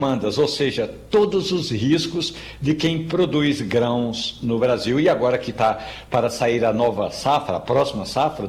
demandas, ou seja, todos os riscos de quem produz grãos no Brasil. E agora que está para sair a nova safra, a próxima safra,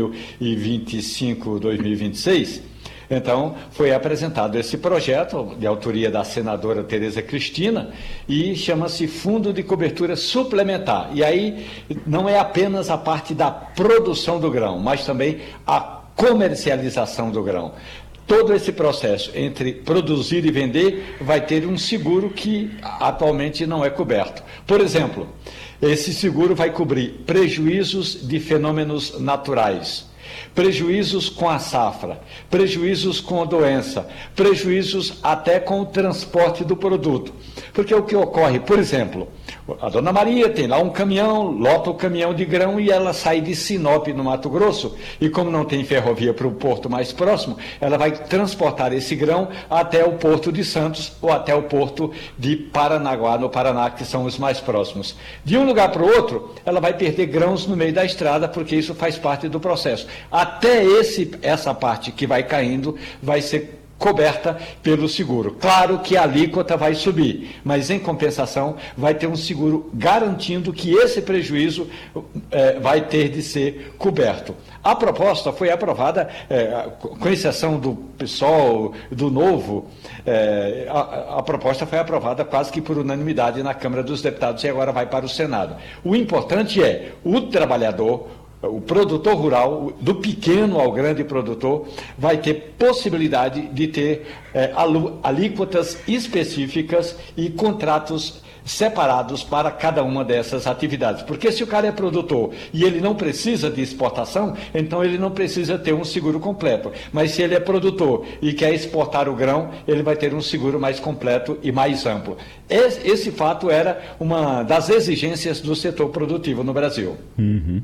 2025-2026, então foi apresentado esse projeto de autoria da senadora Tereza Cristina e chama-se Fundo de Cobertura Suplementar. E aí não é apenas a parte da produção do grão, mas também a comercialização do grão. Todo esse processo entre produzir e vender vai ter um seguro que atualmente não é coberto. Por exemplo, esse seguro vai cobrir prejuízos de fenômenos naturais, prejuízos com a safra, prejuízos com a doença, prejuízos até com o transporte do produto. Porque o que ocorre, por exemplo, a dona Maria tem lá um caminhão, lota o caminhão de grão e ela sai de Sinop, no Mato Grosso, e como não tem ferrovia para o porto mais próximo, ela vai transportar esse grão até o Porto de Santos ou até o Porto de Paranaguá, no Paraná, que são os mais próximos. De um lugar para o outro, ela vai perder grãos no meio da estrada, porque isso faz parte do processo. Até essa parte que vai caindo vai ser coberta pelo seguro. Claro que a alíquota vai subir, mas em compensação vai ter um seguro garantindo que esse prejuízo vai ter de ser coberto. A proposta foi aprovada, com exceção do PSOL, do Novo, a proposta foi aprovada quase que por unanimidade na Câmara dos Deputados e agora vai para o Senado. O importante é o trabalhador, o produtor rural, do pequeno ao grande produtor, vai ter possibilidade de ter alíquotas específicas e contratos separados para cada uma dessas atividades. Porque se o cara é produtor e ele não precisa de exportação, então ele não precisa ter um seguro completo. Mas se ele é produtor e quer exportar o grão, ele vai ter um seguro mais completo e mais amplo. Esse fato era uma das exigências do setor produtivo no Brasil. Uhum.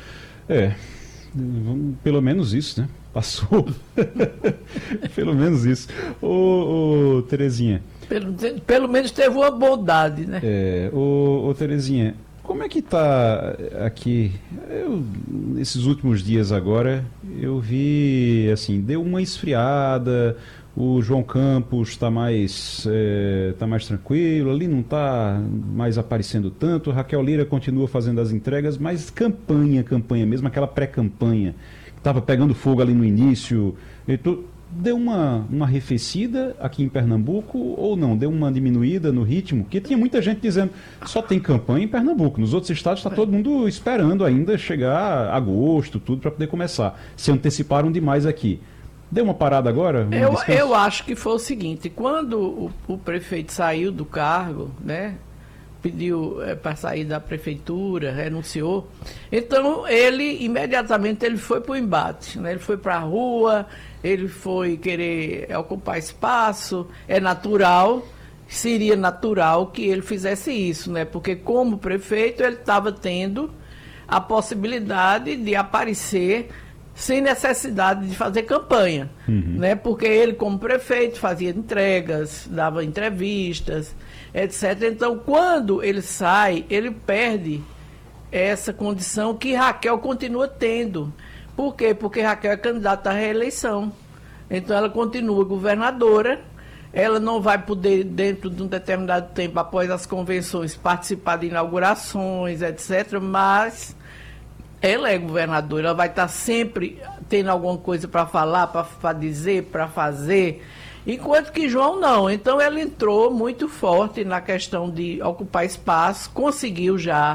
Pelo menos isso, né? Passou. Pelo menos isso. Ô Terezinha. Pelo menos teve uma bondade, né? Ô Terezinha, como é que tá aqui? Nesses últimos dias agora, eu vi, assim, deu uma esfriada. O João Campos está mais tranquilo, ali não está mais aparecendo tanto. Raquel Lira continua fazendo as entregas, mas campanha mesmo, aquela pré-campanha, que estava pegando fogo ali no início, deu uma arrefecida aqui em Pernambuco ou não? Deu uma diminuída no ritmo? Porque tinha muita gente dizendo só tem campanha em Pernambuco, nos outros estados está todo mundo esperando ainda chegar agosto, tudo para poder começar. Se anteciparam demais aqui. Deu uma parada agora? Eu acho que foi o seguinte, quando o prefeito saiu do cargo, né, pediu para sair da prefeitura, renunciou, então ele imediatamente foi para o embate, né, ele foi para a rua, ele foi querer ocupar espaço, é natural, seria natural que ele fizesse isso, né, porque como prefeito ele estava tendo a possibilidade de aparecer sem necessidade de fazer campanha, né? Porque ele, como prefeito, fazia entregas, dava entrevistas, etc. Então, quando ele sai, ele perde essa condição que Raquel continua tendo. Por quê? Porque Raquel é candidata à reeleição. Então, ela continua governadora, ela não vai poder, dentro de um determinado tempo, após as convenções, participar de inaugurações, etc., mas ela é governadora, ela vai estar sempre tendo alguma coisa para falar, para dizer, para fazer, enquanto que João não. Então ela entrou muito forte na questão de ocupar espaço, conseguiu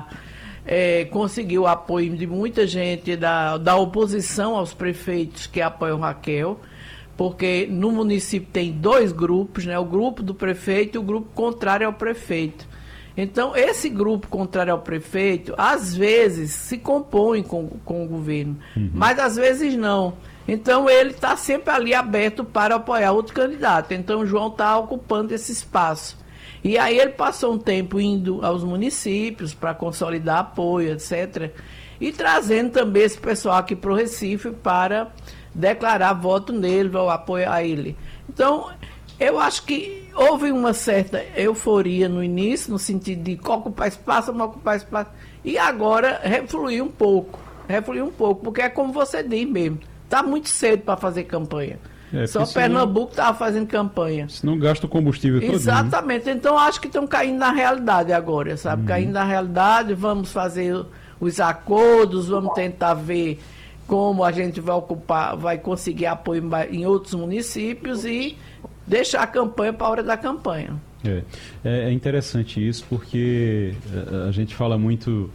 o apoio de muita gente da oposição aos prefeitos que apoiam Raquel, porque no município tem dois grupos, né? O grupo do prefeito e o grupo contrário ao prefeito. Então, esse grupo contrário ao prefeito, às vezes, se compõe com o governo, mas às vezes não. Então, ele está sempre ali aberto para apoiar outro candidato. Então, o João está ocupando esse espaço. E aí ele passou um tempo indo aos municípios para consolidar apoio, etc. E trazendo também esse pessoal aqui para o Recife para declarar voto nele, ou apoio a ele. Então, eu acho que houve uma certa euforia no início, no sentido de ocupar espaço, e agora refluiu um pouco, porque é como você diz mesmo, está muito cedo para fazer campanha. Só Pernambuco estava fazendo campanha. Se não gasta o combustível todo. Exatamente. Então, acho que estão caindo na realidade agora, sabe? Caindo na realidade, vamos fazer os acordos, vamos tentar ver como a gente vai conseguir apoio em outros municípios e deixar a campanha para a hora da campanha. É interessante isso, porque a gente fala muito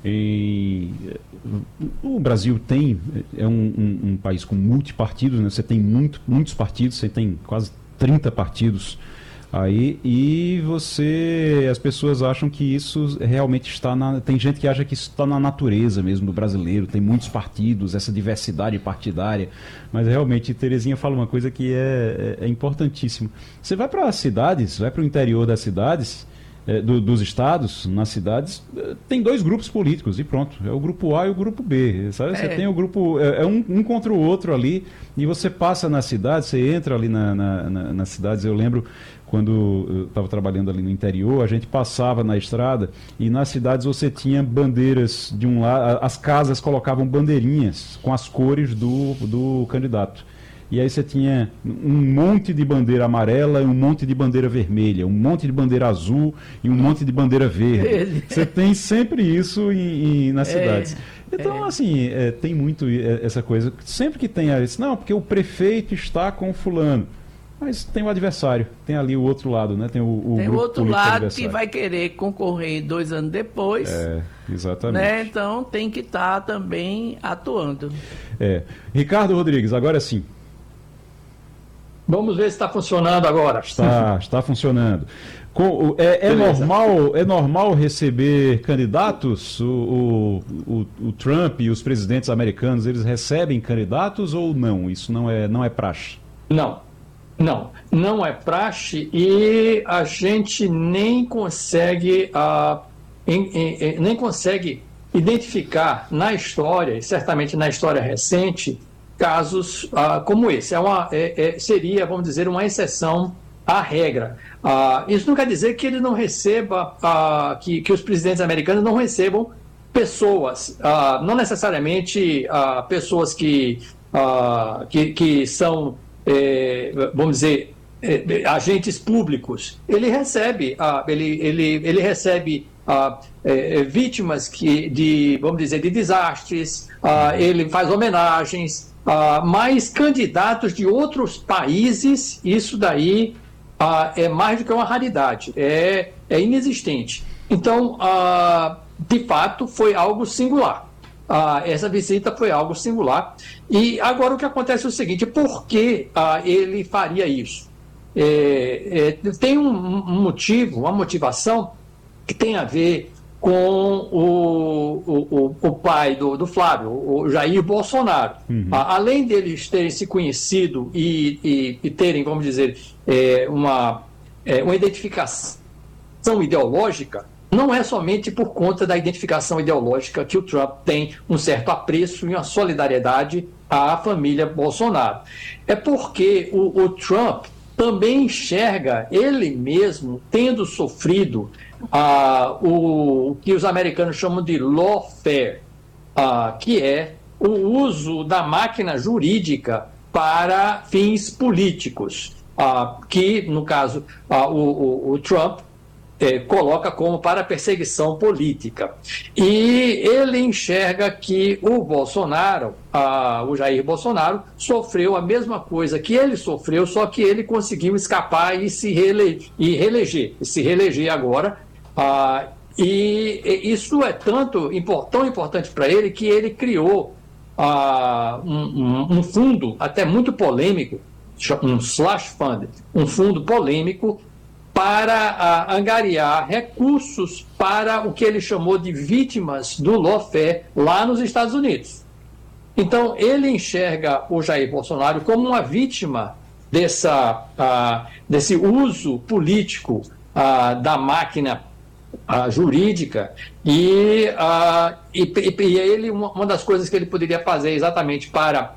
o Brasil é um país com multipartidos, né? Você tem muitos partidos, você tem quase 30 partidos aí, e as pessoas acham que isso realmente tem gente que acha que isso está na natureza mesmo do brasileiro, tem muitos partidos, essa diversidade partidária, mas realmente Terezinha fala uma coisa que é importantíssima. Você vai para as cidades, vai para o interior das cidades, dos estados, nas cidades, tem dois grupos políticos e pronto, é o grupo A e o grupo B, sabe? Você tem o grupo, um contra o outro ali, e você passa na cidade, você entra ali nas cidades. Eu lembro quando eu estava trabalhando ali no interior, a gente passava na estrada e nas cidades você tinha bandeiras de um lado, as casas colocavam bandeirinhas com as cores do candidato. E aí você tinha um monte de bandeira amarela e um monte de bandeira vermelha, um monte de bandeira azul e um monte de bandeira verde. Você tem sempre isso nas cidades. Então, assim, tem muito essa coisa. Sempre que tem isso, não, porque o prefeito está com fulano. Mas tem o adversário, tem ali o outro lado, né? Tem o tem grupo o outro lado adversário, que vai querer concorrer 2 anos depois. Exatamente. Né? Então tem que estar também atuando. Ricardo Rodrigues, agora sim. Vamos ver se está funcionando agora. Está funcionando. É normal receber candidatos? O Trump e os presidentes americanos, eles recebem candidatos ou não? Isso não é praxe? Não é praxe, e a gente nem consegue identificar na história, e certamente na história recente, casos como esse. Seria, vamos dizer, uma exceção à regra. Isso não quer dizer que ele não receba, que os presidentes americanos não recebam pessoas, não necessariamente pessoas que são, vamos dizer, agentes públicos. Ele recebe, ele recebe vítimas vamos dizer, de desastres, ele faz homenagens, mas candidatos de outros países, isso daí é mais do que uma raridade, é inexistente. Então, de fato, foi algo singular. Essa visita foi algo singular. E agora o que acontece é o seguinte: por que ele faria isso? Tem um motivo, uma motivação que tem a ver com o pai do Flávio, o Jair Bolsonaro. Além deles terem se conhecido e terem, vamos dizer, uma identificação ideológica, não é somente por conta da identificação ideológica que o Trump tem um certo apreço e uma solidariedade à família Bolsonaro. É porque o Trump também enxerga ele mesmo tendo sofrido o que os americanos chamam de lawfare, que é o uso da máquina jurídica para fins políticos, que, no caso, o Trump coloca como para perseguição política. E ele enxerga que o Bolsonaro, o Jair Bolsonaro, sofreu a mesma coisa que ele sofreu, só que ele conseguiu escapar e se reeleger agora. E isso é tão importante para ele que ele criou um fundo até muito polêmico, um slush fund, um fundo polêmico para angariar recursos para o que ele chamou de vítimas do lawfare lá nos Estados Unidos. Então, ele enxerga o Jair Bolsonaro como uma vítima desse uso político da máquina jurídica, e ele, uma das coisas que ele poderia fazer exatamente para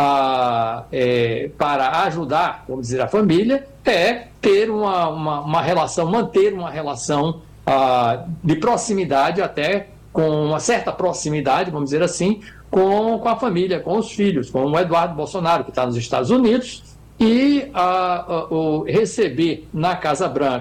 ajudar, vamos dizer, a família, é ter uma relação, manter uma relação de proximidade, até com uma certa proximidade, vamos dizer assim, com a família, com os filhos, com o Eduardo Bolsonaro, que está nos Estados Unidos, e receber na Casa Branca